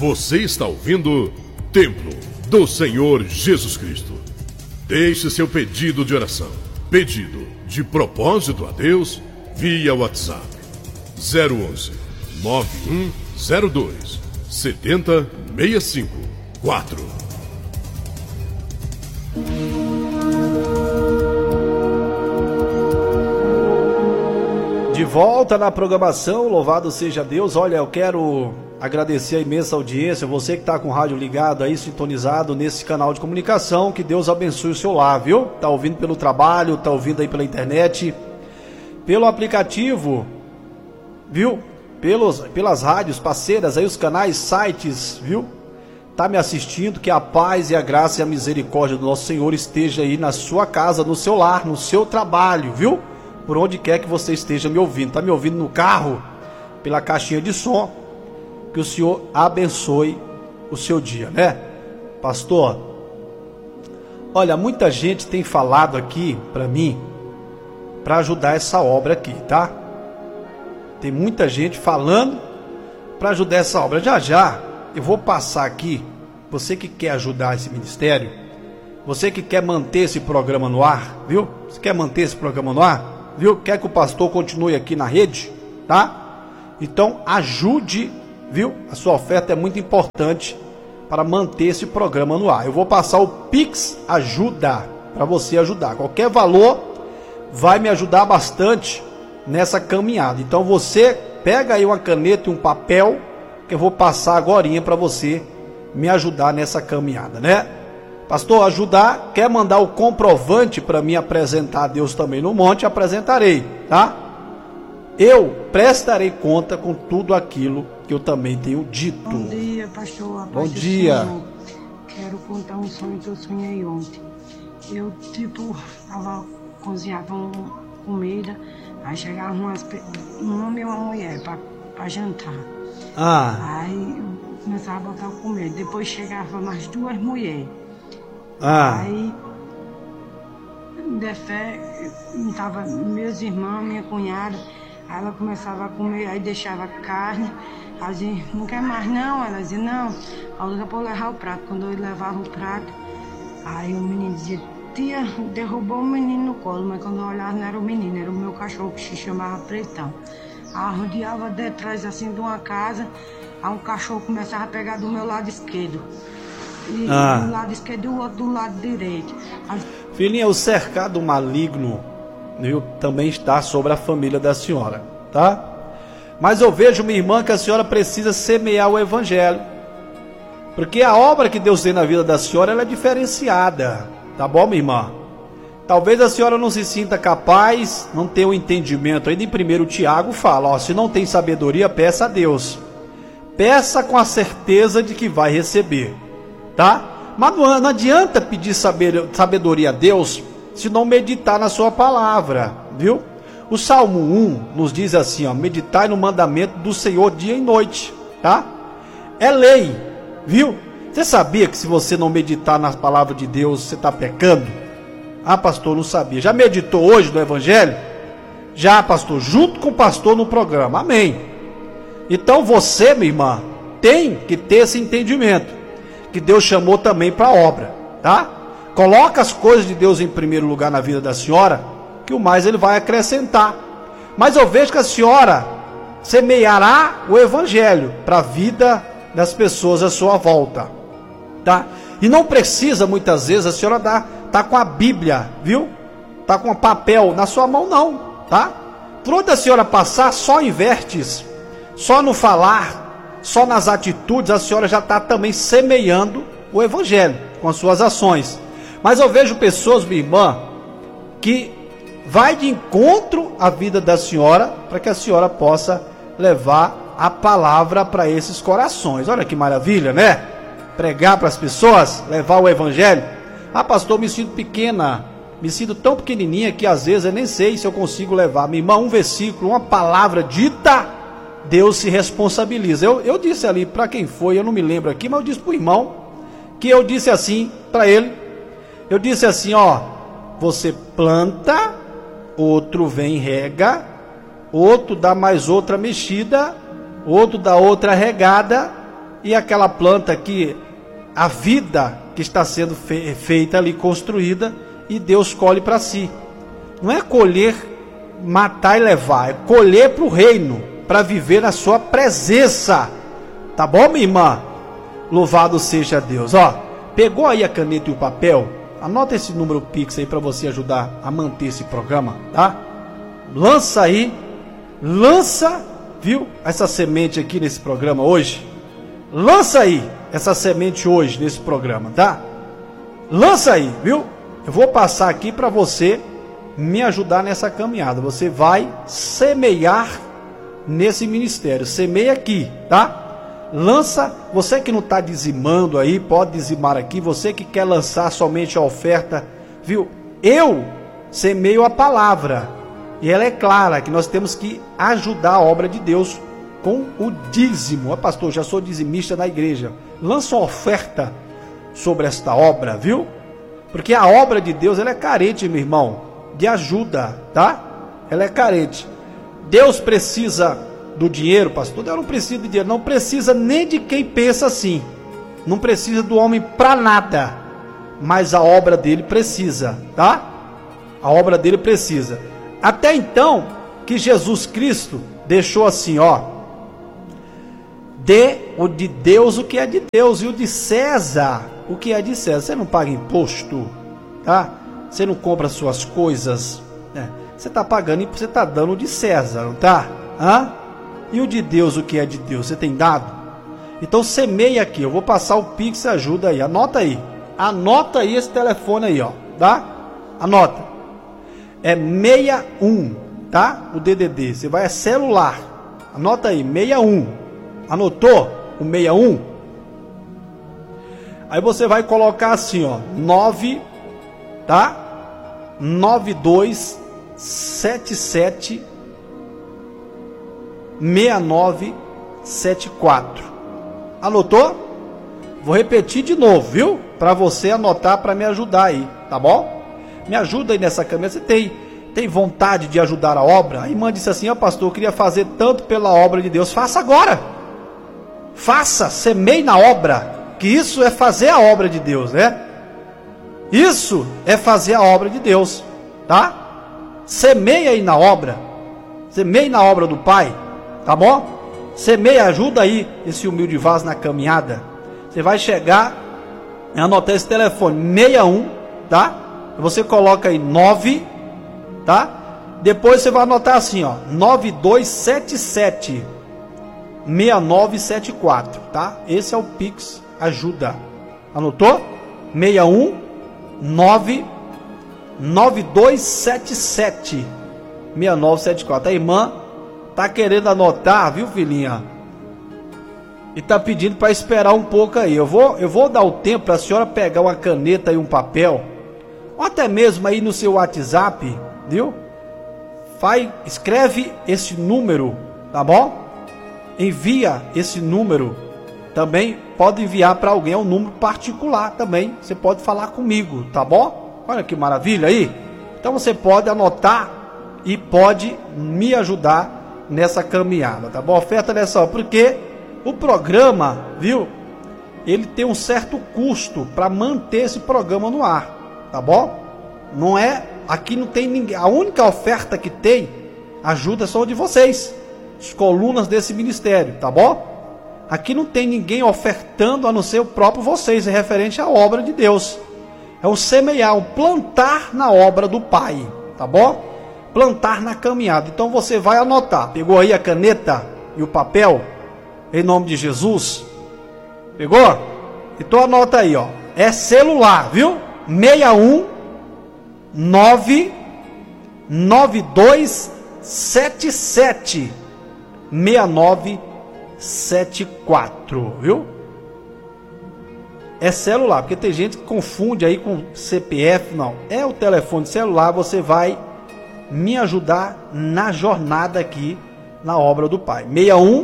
Você está ouvindo Templo do Senhor Jesus Cristo. Deixe seu pedido de oração, pedido de propósito a Deus, via WhatsApp 011 9102 70654. De volta na programação, louvado seja Deus. Olha, eu quero agradecer a imensa audiência, você que está com o rádio ligado aí, sintonizado nesse canal de comunicação, que Deus abençoe o seu lar, viu? Tá ouvindo pelo trabalho, tá ouvindo aí pela internet, pelo aplicativo, viu? Pelas rádios parceiras aí, os canais, sites, viu? Tá me assistindo, que a paz e a graça e a misericórdia do nosso Senhor esteja aí na sua casa, no seu lar, no seu trabalho, viu? Por onde quer que você esteja me ouvindo, tá me ouvindo no carro, pela caixinha de som, que o Senhor abençoe o seu dia, né? Pastor, olha, muita gente tem falado aqui para mim, para ajudar essa obra aqui, tá? Tem muita gente falando para ajudar essa obra. Já já eu vou passar aqui, você que quer ajudar esse ministério, você que quer manter esse programa no ar, viu? Você quer manter esse programa no ar, viu? Quer que o pastor continue aqui na rede, tá? Então ajude, viu? A sua oferta é muito importante para manter esse programa no ar. Eu vou passar o Pix Ajuda para você ajudar. Qualquer valor vai me ajudar bastante nessa caminhada. Então você pega aí uma caneta e um papel que eu vou passar agorinha para você me ajudar nessa caminhada, né? Pastor, ajudar, quer mandar o comprovante para me apresentar a Deus também no monte, apresentarei, tá? Eu prestarei conta com tudo aquilo que eu também tenho dito. Bom dia, pastor. Bom dia. Quero contar um sonho que eu sonhei ontem. Eu, tava cozinhando comida, aí chegava um homem e uma mulher pra jantar. Aí eu começava a botar comida. Depois chegava mais duas mulheres. Aí, de fé, tava meus irmãos, minha cunhada. Aí ela começava a comer, aí deixava carne. Ela dizia, não quer mais não? Ela dizia, não. Aí daqui a pouco levar o prato. Quando eu levava o prato, aí o menino dizia, tia, derrubou o menino no colo. Mas quando eu olhava não era o menino, era o meu cachorro que se chamava Pretão. Aí rodeava detrás assim de uma casa, aí um cachorro começava a pegar do meu lado esquerdo. E do lado esquerdo e o outro do lado direito. Aí... Filhinha, o cercado maligno, viu, também está sobre a família da senhora, tá? Mas eu vejo, minha irmã, que a senhora precisa semear o evangelho, porque a obra que Deus tem na vida da senhora, ela é diferenciada, tá bom, minha irmã? Talvez a senhora não se sinta capaz, não tenha o entendimento. Ainda em 1 Tiago fala, ó, se não tem sabedoria, peça a Deus, peça com a certeza de que vai receber, tá? Mas não adianta pedir sabedoria a Deus se não meditar na sua palavra, viu? O Salmo 1 nos diz assim, ó, meditai no mandamento do Senhor dia e noite, tá? É lei, viu? Você sabia que se você não meditar na palavra de Deus, você está pecando? Ah, pastor, não sabia. Já meditou hoje no evangelho? Já, pastor, junto com o pastor no programa, amém. Então você, minha irmã, tem que ter esse entendimento, que Deus chamou também para a obra, tá? Coloca as coisas de Deus em primeiro lugar na vida da senhora, que o mais ele vai acrescentar. Mas eu vejo que a senhora semeará o evangelho para a vida das pessoas à sua volta, tá? E não precisa muitas vezes a senhora tá com a Bíblia, viu? Tá com o papel na sua mão, não, tá? Por onde a senhora passar, só em vértices, só no falar, só nas atitudes, a senhora já está também semeando o evangelho com as suas ações. Mas eu vejo pessoas, minha irmã, que vai de encontro à vida da senhora, para que a senhora possa levar a palavra para esses corações. Olha que maravilha, né? Pregar para as pessoas, levar o evangelho. Ah, pastor, me sinto pequena, me sinto tão pequenininha que às vezes eu nem sei se eu consigo levar. Minha irmã, um versículo, uma palavra dita, Deus se responsabiliza. Eu disse ali, para quem foi, eu não me lembro aqui, mas eu disse para o irmão, que eu disse assim para ele, eu disse assim, ó, você planta, outro vem rega, outro dá mais outra mexida, outro dá outra regada, e aquela planta que a vida que está sendo feita ali, construída, e Deus colhe para si. Não é colher, matar e levar, é colher para o reino, para viver na sua presença. Tá bom, minha irmã? Louvado seja Deus. Ó, pegou aí a caneta e o papel? Anota esse número Pix aí para você ajudar a manter esse programa, tá? Lança aí, viu, essa semente aqui nesse programa hoje. Lança aí essa semente hoje nesse programa, tá? Lança aí, viu? Eu vou passar aqui para você me ajudar nessa caminhada. Você vai semear nesse ministério. Semeia aqui, tá? Lança, você que não está dizimando aí, pode dizimar aqui. Você que quer lançar somente a oferta, viu? Eu semeio a palavra, e ela é clara, que nós temos que ajudar a obra de Deus com o dízimo. Pastor, já sou dizimista na igreja. Lança uma oferta sobre esta obra, viu? Porque a obra de Deus, ela é carente, meu irmão, de ajuda, tá? Ela é carente. Deus precisa do dinheiro, pastor? Deus não precisa de dinheiro, não precisa nem de quem pensa assim. Não precisa do homem para nada. Mas a obra dele precisa, tá? A obra dele precisa. Até então, que Jesus Cristo deixou assim, ó: dê o de Deus o que é de Deus, e o de César o que é de César. Você não paga imposto, tá? Você não compra suas coisas, né? Você está pagando e você está dando o de César, não tá? Hã? E o de Deus o que é de Deus, você tem dado? Então semeia aqui, eu vou passar o Pix, ajuda aí, anota aí esse telefone aí, ó, tá? Anota, é 61, tá? O DDD, você vai, é celular, anota aí, 61, anotou o 61? Aí você vai colocar assim, ó, 9, tá? 9277 6974. Anotou? Vou repetir de novo, viu? Para você anotar, para me ajudar aí, tá bom? Me ajuda aí nessa câmera. Você tem vontade de ajudar a obra? A irmã disse assim: ó, pastor, eu queria fazer tanto pela obra de Deus. Faça agora. Faça, semeie na obra, que isso é fazer a obra de Deus, né? Isso é fazer a obra de Deus, tá? Semeie aí na obra. Semeie na obra do Pai, tá bom? Semeia, ajuda aí esse humilde vaso na caminhada. Você vai chegar e anotar esse telefone 61, tá? Você coloca aí 9, tá? Depois você vai anotar assim, ó, 9277 6974, tá? Esse é o Pix ajuda. Anotou? 61 9277 6974. A irmã tá querendo anotar, viu, filhinha? E tá pedindo para esperar um pouco aí. Eu vou dar o tempo para a senhora pegar uma caneta e um papel, ou até mesmo aí no seu WhatsApp, viu? Escreve esse número, tá bom? Envia esse número. Também pode enviar para alguém, é um número particular também. Você pode falar comigo, tá bom? Olha que maravilha aí. Então você pode anotar e pode me ajudar nessa caminhada, tá bom? Oferta nessa hora, porque o programa, viu? Ele tem um certo custo para manter esse programa no ar, tá bom? Não é, aqui não tem ninguém. A única oferta que tem ajuda são de vocês, as colunas desse ministério, tá bom? Aqui não tem ninguém ofertando a não ser o próprio vocês, é referente à obra de Deus. É um semear, um plantar na obra do Pai, tá bom? Plantar na caminhada. Então você vai anotar. Pegou aí a caneta e o papel? Em nome de Jesus. Pegou? Então anota aí, ó. É celular, viu? 61 99277 6974, viu? É celular, porque tem gente que confunde aí com CPF, não. É o telefone celular, você vai me ajudar na jornada aqui na obra do Pai. 61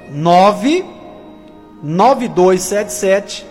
99277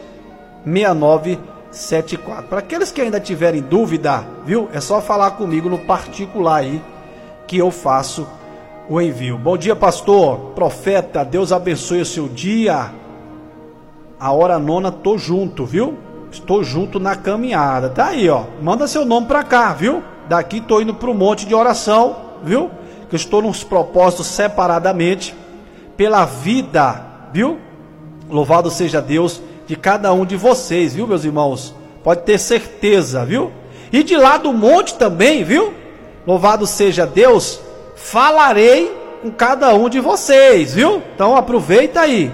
6974. Para aqueles que ainda tiverem dúvida, viu? É só falar comigo no particular aí que eu faço o envio. Bom dia, pastor, profeta, Deus abençoe o seu dia. a hora nona, tô junto, viu? Estou junto na caminhada. Tá aí, ó. Manda seu nome pra cá, viu? Daqui tô indo pro monte de oração, viu? Que eu estou nos propósitos separadamente pela vida, viu? Louvado seja Deus de cada um de vocês, viu, meus irmãos? Pode ter certeza, viu? E de lá do monte também, viu? Louvado seja Deus, falarei com cada um de vocês, viu? Então aproveita aí.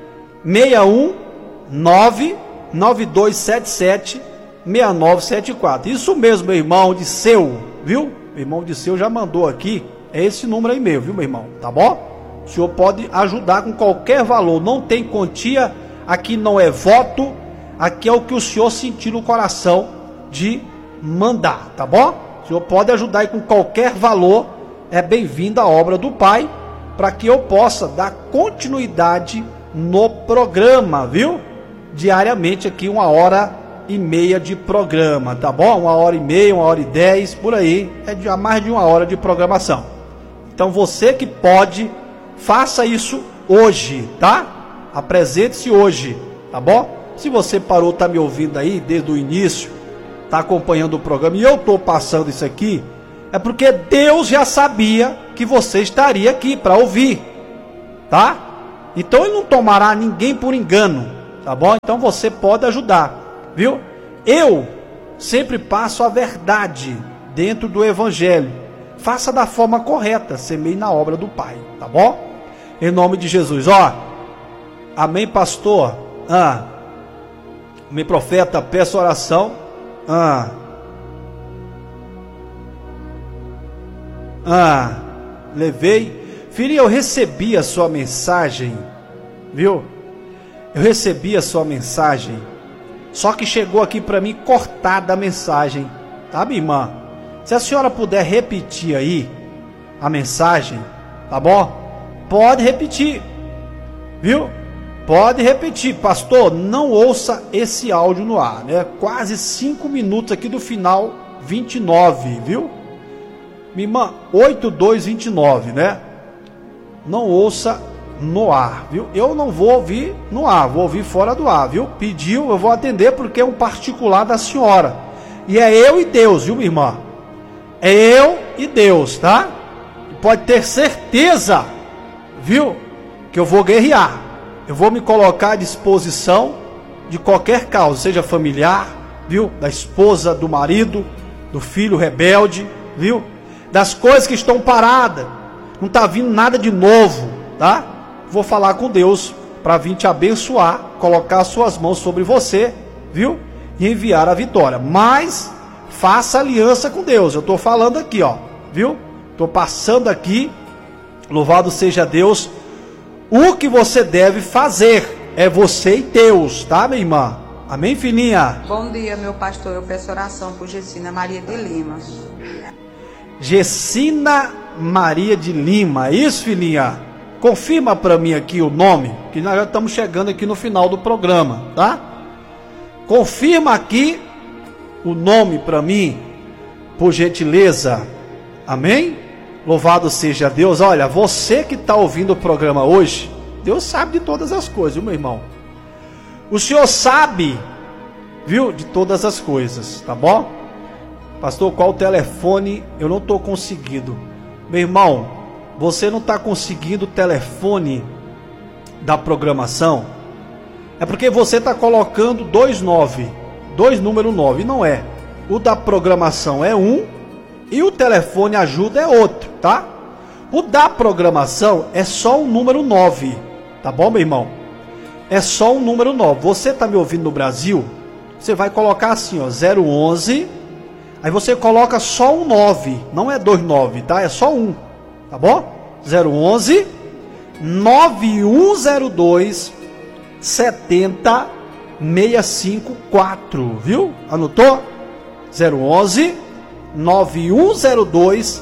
619-9277-6974. Isso mesmo, meu irmão de seu, viu? Meu irmão de seu já mandou aqui. É esse número aí mesmo, viu, meu irmão? Tá bom? O senhor pode ajudar com qualquer valor. Não tem quantia. Aqui não é voto. Aqui é o que o senhor sentir no coração de mandar, tá bom? O senhor pode ajudar aí com qualquer valor. É bem-vinda a obra do Pai, para que eu possa dar continuidade no programa, viu? Diariamente aqui 1h30 de programa, tá bom? 1h30, 1h10, por aí, é de mais de 1 hora de programação. Então você que pode, faça isso hoje, tá? Apresente-se hoje, tá bom? Se você parou, tá me ouvindo aí desde o início, tá acompanhando o programa e eu tô passando isso aqui, é porque Deus já sabia que você estaria aqui para ouvir, tá? Então Ele não tomará ninguém por engano, tá bom? Então você pode ajudar, viu? Eu sempre passo a verdade dentro do Evangelho. Faça da forma correta, semeie na obra do Pai, tá bom? Em nome de Jesus, ó. Amém, pastor? Amém, profeta, peço oração. Levei. Filho, eu recebi a sua mensagem, viu? Eu recebi a sua mensagem. Só que chegou aqui para mim cortada a mensagem, tá, minha irmã? Se a senhora puder repetir aí a mensagem, tá bom? Pode repetir, viu? Pode repetir, pastor, não ouça esse áudio no ar, né? Quase 5 minutos aqui do final 29, viu? Minha irmã, 8229, né? Não ouça no ar, viu? Eu não vou ouvir no ar, vou ouvir fora do ar, viu? Pediu, eu vou atender porque é um particular da senhora. E é eu e Deus, viu, minha irmã? É eu e Deus, tá? Pode ter certeza, viu? Que eu vou guerrear. Eu vou me colocar à disposição de qualquer causa, seja familiar, viu? Da esposa, do marido, do filho rebelde, viu? Das coisas que estão paradas. Não está vindo nada de novo, tá? Vou falar com Deus para vir te abençoar, colocar as suas mãos sobre você, viu? E enviar a vitória. Mas faça aliança com Deus. Eu estou falando aqui, ó, viu? Estou passando aqui. Louvado seja Deus. O que você deve fazer é você e Deus, tá, minha irmã? Amém, filhinha? Bom dia, meu pastor. Eu peço oração por Gessina Maria de Lima. Gessina Maria de Lima, isso, filhinha? Confirma para mim aqui o nome, que nós já estamos chegando aqui no final do programa, tá? Confirma aqui o nome para mim, por gentileza. Amém? Louvado seja Deus. Olha, você que está ouvindo o programa hoje, Deus sabe de todas as coisas, viu, meu irmão? O Senhor sabe, viu, de todas as coisas, tá bom? Pastor, qual o telefone? Eu não estou conseguindo. Meu irmão, você não está conseguindo o telefone da programação? É porque você está colocando 2 número 9, não é. O da programação é 1 e o telefone ajuda é outro, tá? O da programação é só o número 9, tá bom, meu irmão? É só o número 9. Você está me ouvindo no Brasil? Você vai colocar assim, ó, 011, aí você coloca só um 9, não é 29, tá? É só 1, tá bom? 011 9102 70654, viu? Anotou? 011 9102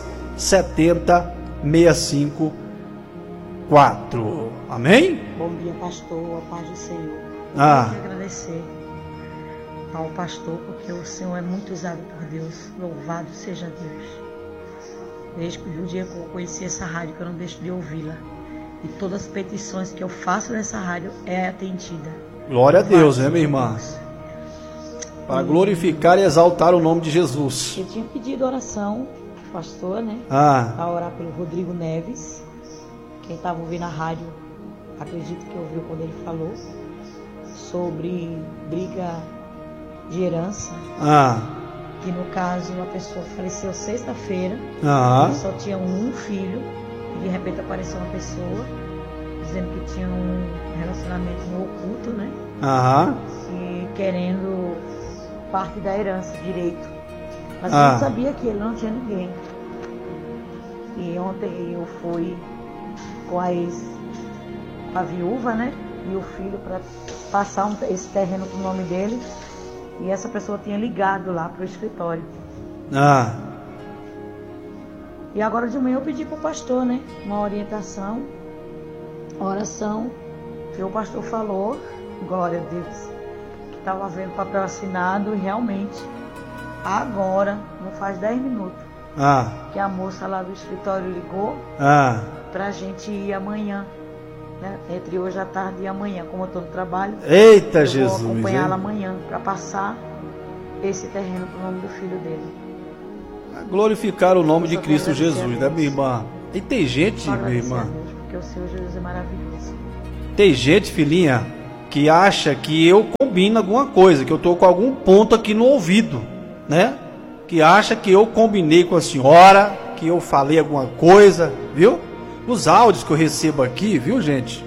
70654. Amém? Bom dia, pastor, a paz do Senhor. Eu quero agradecer ao pastor, porque o Senhor é muito usado por Deus. Louvado seja Deus. Desde o dia que eu conheci essa rádio, que eu não deixo de ouvi-la. E todas as petições que eu faço nessa rádio é atendida. Glória a Deus, né, minha irmã? Para glorificar e exaltar o nome de Jesus. Eu tinha pedido oração, pastor, né? Para orar pelo Rodrigo Neves. Quem estava ouvindo a rádio, acredito que ouviu quando ele falou sobre briga de herança. Que no caso uma pessoa faleceu sexta-feira. Ele só tinha um filho. E de repente apareceu uma pessoa dizendo que tinha um relacionamento no oculto, né? E querendo parte da herança, direito. Mas eu não sabia que ele não tinha ninguém. E ontem eu fui com a viúva, né? E o filho para passar esse terreno pro nome dele. E essa pessoa tinha ligado lá pro escritório. E agora de manhã eu pedi pro pastor, né? Uma orientação, oração. E o pastor falou, glória a Deus, que estava havendo papel assinado e realmente, agora, não faz 10 minutos, que a moça lá do escritório ligou pra gente ir amanhã, né? Entre hoje à tarde e amanhã, como eu estou no trabalho. Eita, eu Jesus! Vou acompanhá-la amanhã para passar esse terreno pro nome do filho dele. Glorificar o nome de Cristo Jesus, né, minha irmã? E tem gente, minha irmã, porque o Senhor Jesus é maravilhoso. Tem gente, filhinha, que acha que eu combino alguma coisa, que eu tô com algum ponto aqui no ouvido, né? Que acha que eu combinei com a senhora, que eu falei alguma coisa, viu? Os áudios que eu recebo aqui, viu, gente?